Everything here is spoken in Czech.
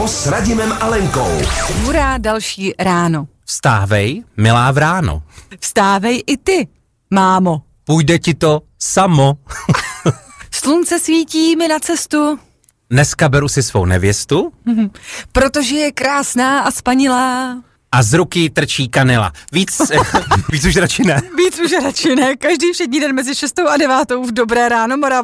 S Radimem a Lenkou. Hurá, další ráno. Vstávej, milá vráno. Vstávej i ty, mámo. Půjde ti to samo. Slunce svítí mi na cestu. Dneska beru si svou nevěstu. Protože je krásná a spanilá. A z ruky trčí kanila. Víc už radši ne. Víc už radši ne. Každý všední den mezi 6 a 9 v Dobré ráno, Moravu.